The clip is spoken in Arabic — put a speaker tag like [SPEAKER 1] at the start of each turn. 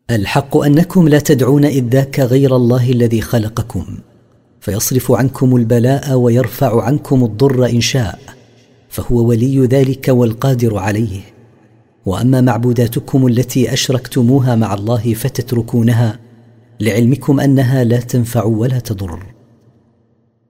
[SPEAKER 1] الحق أنكم لا تدعون إذ ذاك غير الله الذي خلقكم فيصرف عنكم البلاء ويرفع عنكم الضر إن شاء، فهو ولي ذلك والقادر عليه. وأما معبوداتكم التي أشركتموها مع الله فتتركونها، لعلمكم أنها لا تنفع ولا تضر.